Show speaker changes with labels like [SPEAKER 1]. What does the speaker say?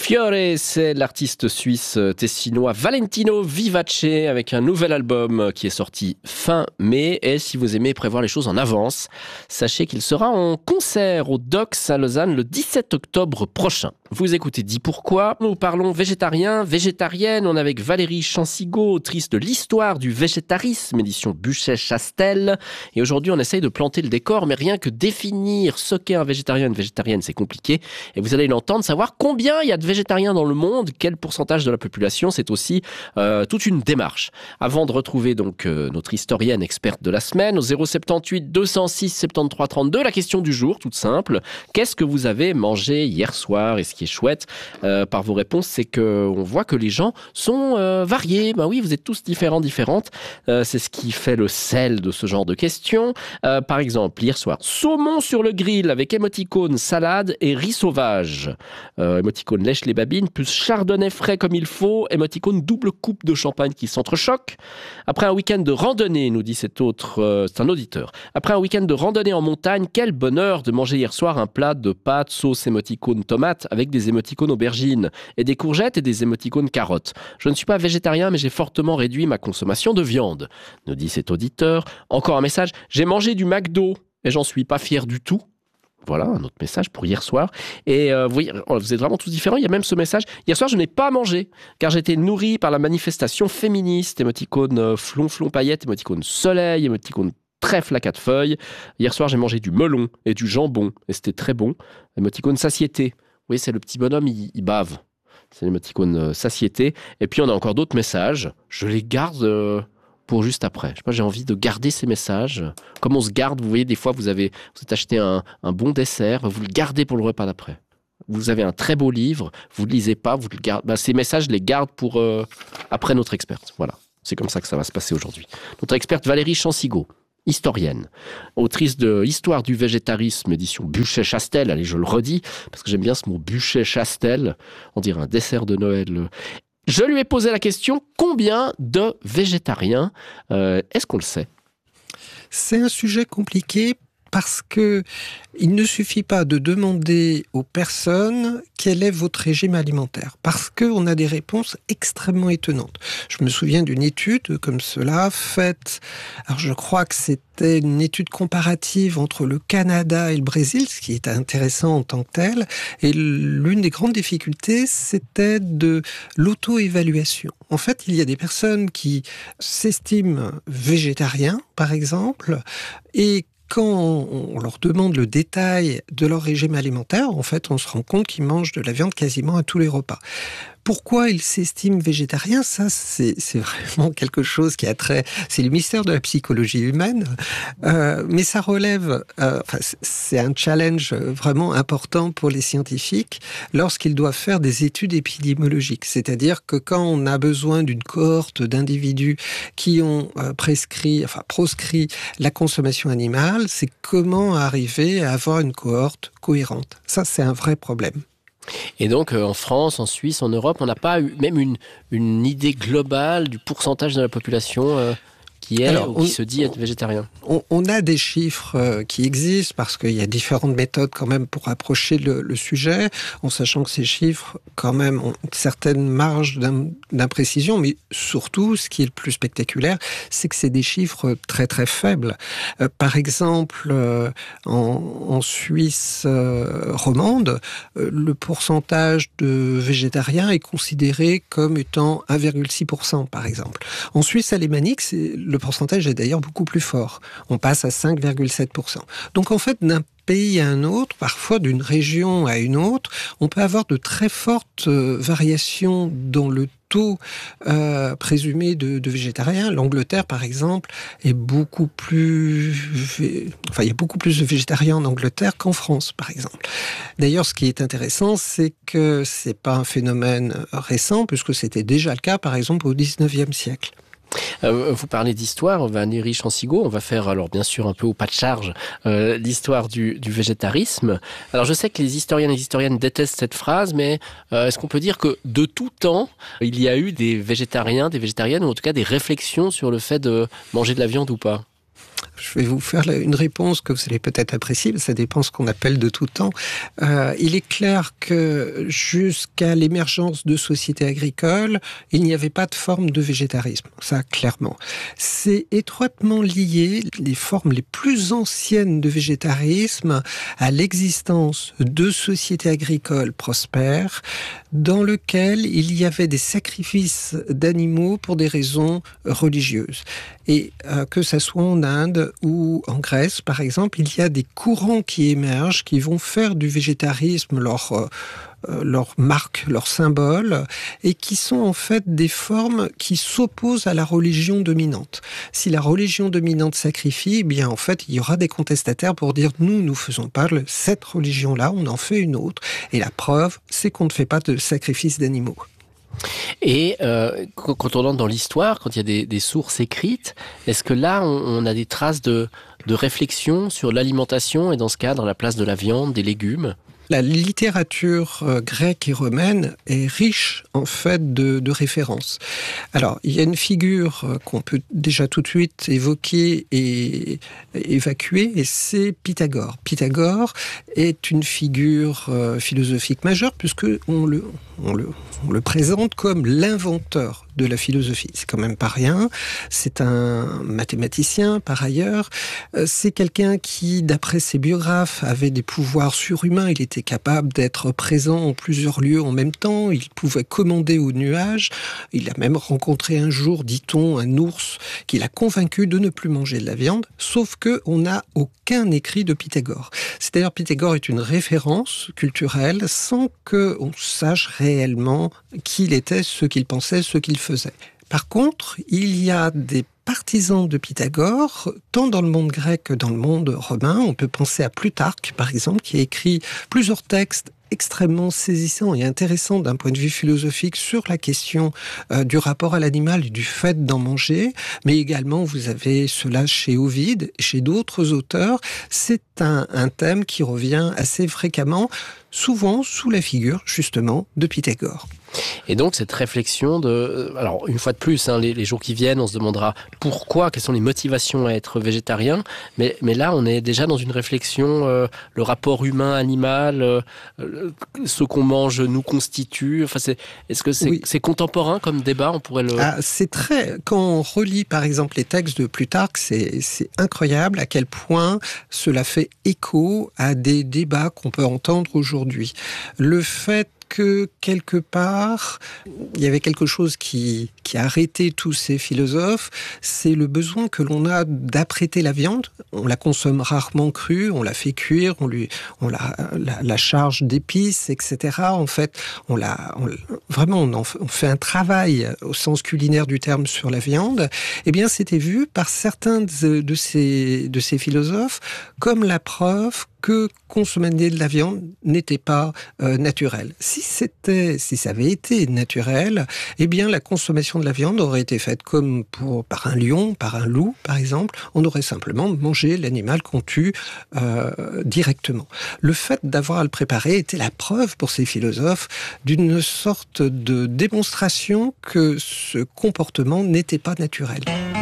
[SPEAKER 1] Fiore, c'est l'artiste suisse tessinois Valentino Vivace avec un nouvel album qui est sorti fin mai. Et si vous aimez prévoir les choses en avance, sachez qu'il sera en concert au Dox à Lausanne le 17 octobre prochain. Vous écoutez Dis Pourquoi. Nous parlons végétarien, végétarienne. On est avec Valérie Chansigo, autrice de l'histoire du végétarisme, édition Buchet-Chastel. Et aujourd'hui, on essaye de planter le décor, mais rien que définir ce qu'est un végétarien, une végétarienne, c'est compliqué. Et vous allez l'entendre, savoir combien il y a de végétariens dans le monde, quel pourcentage de la population, c'est aussi toute une démarche. Avant de retrouver donc notre historienne experte de la semaine, au 078 206 73 32, la question du jour, toute simple. Qu'est-ce que vous avez mangé hier soir? Et ce qui est chouette par vos réponses, c'est qu'on voit que les gens sont variés. Ben oui, vous êtes tous différentes. C'est ce qui fait le sel de ce genre de questions. Par exemple, hier soir, saumon sur le grill avec émoticône salade et riz sauvage. Émoticône lèche les babines, plus chardonnay frais comme il faut, émoticône double coupe de champagne qui s'entrechoque. Après un week-end de randonnée, nous dit c'est un auditeur. Après un week-end de randonnée en montagne, quel bonheur de manger hier soir un plat de pâtes, sauce émoticône tomate avec des émoticônes aubergines et des courgettes et des émoticônes carottes. Je ne suis pas végétarien, mais j'ai fortement réduit ma consommation de viande, nous dit cet auditeur. Encore un message, j'ai mangé du McDo et j'en suis pas fier du tout. Voilà, un autre message pour hier soir. Et vous êtes vraiment tous différents. Il y a même ce message. Hier soir, je n'ai pas mangé, car j'étais nourri par la manifestation féministe. Émoticône flonflon paillette, émoticône soleil, émoticône trèfle à 4 feuilles. Hier soir, j'ai mangé du melon et du jambon, et c'était très bon. Émoticône satiété. Oui, c'est le petit bonhomme, il bave. C'est l'émoticône satiété. Et puis, on a encore d'autres messages. Je les garde... pour juste après. Je sais pas, j'ai envie de garder ces messages. Comme on se garde, vous voyez, des fois, vous êtes acheté un bon dessert, vous le gardez pour le repas d'après. Vous avez un très beau livre, vous ne le lisez pas, vous le gardez. Ben, ces messages, je les garde pour après notre experte. Voilà, c'est comme ça que ça va se passer aujourd'hui. Notre experte Valérie Chansigo, historienne, autrice de Histoire du végétarisme, édition Buchet-Chastel. Allez, je le redis, parce que j'aime bien ce mot Buchet-Chastel. On dirait un dessert de Noël. Je lui ai posé la question, combien de végétariens est-ce qu'on le sait?
[SPEAKER 2] C'est un sujet compliqué parce que il ne suffit pas de demander aux personnes quel est votre régime alimentaire, parce qu'on a des réponses extrêmement étonnantes. Je me souviens d'une étude comme cela faite, alors je crois que c'était une étude comparative entre le Canada et le Brésil, ce qui est intéressant en tant que tel, et l'une des grandes difficultés, c'était de l'auto-évaluation. En fait, il y a des personnes qui s'estiment végétariens, par exemple, et quand on leur demande le détail de leur régime alimentaire, en fait, on se rend compte qu'ils mangent de la viande quasiment à tous les repas. Pourquoi ils s'estiment végétariens? Ça, c'est vraiment quelque chose qui a trait... C'est le mystère de la psychologie humaine, mais ça relève... c'est un challenge vraiment important pour les scientifiques lorsqu'ils doivent faire des études épidémiologiques. C'est-à-dire que quand on a besoin d'une cohorte d'individus qui ont proscrit la consommation animale, c'est comment arriver à avoir une cohorte cohérente. Ça, c'est un vrai problème.
[SPEAKER 1] Et donc, en France, en Suisse, en Europe, on n'a pas même une idée globale du pourcentage de la population qui se dit être végétarien.
[SPEAKER 2] On a des chiffres qui existent parce qu'il y a différentes méthodes quand même pour approcher le sujet, en sachant que ces chiffres quand même ont une certaine marge d'imprécision, mais surtout, ce qui est le plus spectaculaire, c'est que c'est des chiffres très très faibles. Par exemple, en Suisse romande, le pourcentage de végétariens est considéré comme étant 1,6% par exemple. En Suisse alémanique, le pourcentage est d'ailleurs beaucoup plus fort. On passe à 5,7%. Donc en fait, d'un pays à un autre, parfois d'une région à une autre, on peut avoir de très fortes variations dans le taux présumé de végétariens. L'Angleterre, par exemple, il y a beaucoup plus de végétariens en Angleterre qu'en France, par exemple. D'ailleurs, ce qui est intéressant, c'est que c'est pas un phénomène récent, puisque c'était déjà le cas, par exemple, au XIXe siècle.
[SPEAKER 1] Vous parlez d'histoire, Valérie Chansigo, on va faire alors bien sûr un peu au pas de charge l'histoire du végétarisme. Alors je sais que les historiens et les historiennes détestent cette phrase, mais est-ce qu'on peut dire que de tout temps, il y a eu des végétariens, des végétariennes, ou en tout cas des réflexions sur le fait de manger de la viande ou pas?
[SPEAKER 2] Je vais vous faire une réponse que vous allez peut-être apprécier, ça dépend ce qu'on appelle de tout temps. Il est clair que jusqu'à l'émergence de sociétés agricoles, il n'y avait pas de forme de végétarisme, ça clairement. C'est étroitement lié, les formes les plus anciennes de végétarisme, à l'existence de sociétés agricoles prospères, dans lesquelles il y avait des sacrifices d'animaux pour des raisons religieuses. Et que ça soit en Inde ou en Grèce, par exemple, il y a des courants qui émergent, qui vont faire du végétarisme leur marque, leur symbole, et qui sont en fait des formes qui s'opposent à la religion dominante. Si la religion dominante sacrifie, eh bien en fait, il y aura des contestataires pour dire nous ne faisons pas cette religion-là, on en fait une autre. Et la preuve, c'est qu'on ne fait pas de sacrifice d'animaux.
[SPEAKER 1] Et quand on entre dans l'histoire, quand il y a des sources écrites, est-ce que là, on a des traces de réflexion sur l'alimentation et dans ce cadre, la place de la viande, des légumes ?
[SPEAKER 2] La littérature grecque et romaine est riche en fait de références. Alors, il y a une figure qu'on peut déjà tout de suite évoquer et évacuer, et c'est Pythagore. Pythagore est une figure philosophique majeure puisque on le présente comme l'inventeur de la philosophie. C'est quand même pas rien. C'est un mathématicien, par ailleurs. C'est quelqu'un qui, d'après ses biographes, avait des pouvoirs surhumains. Il était capable d'être présent en plusieurs lieux en même temps. Il pouvait commander aux nuages. Il a même rencontré un jour, dit-on, un ours qui l'a convaincu de ne plus manger de la viande. Sauf que on n'a aucun écrit de Pythagore. C'est-à-dire, Pythagore est une référence culturelle sans qu'on sache réellement qui il était, ce qu'il pensait, ce qu'il faisait. Par contre, il y a des partisans de Pythagore, tant dans le monde grec que dans le monde romain. On peut penser à Plutarque, par exemple, qui a écrit plusieurs textes extrêmement saisissants et intéressants d'un point de vue philosophique sur la question du rapport à l'animal et du fait d'en manger, mais également vous avez cela chez Ovide, chez d'autres auteurs. C'est un thème qui revient assez fréquemment, souvent sous la figure justement de Pythagore.
[SPEAKER 1] Et donc cette réflexion alors une fois de plus, les jours qui viennent, on se demandera pourquoi, quelles sont les motivations à être végétarien, mais là on est déjà dans une réflexion, le rapport humain-animal, ce qu'on mange nous constitue, enfin est-ce que c'est contemporain comme débat, on pourrait le...
[SPEAKER 2] c'est très, quand on relit par exemple les textes de Plutarque, c'est incroyable à quel point cela fait écho à des débats qu'on peut entendre aujourd'hui. Le fait que quelque part, il y avait quelque chose qui a arrêté tous ces philosophes, c'est le besoin que l'on a d'apprêter la viande. On la consomme rarement crue, on la fait cuire, on la charge d'épices, etc. En fait, on fait un travail au sens culinaire du terme sur la viande. Eh bien, c'était vu par certains de ces philosophes comme la preuve que consommer de la viande n'était pas naturel. Si ça avait été naturel, eh bien la consommation de la viande aurait été faite comme par un lion, par un loup, par exemple. On aurait simplement mangé l'animal qu'on tue directement. Le fait d'avoir à le préparer était la preuve pour ces philosophes d'une sorte de démonstration que ce comportement n'était pas naturel.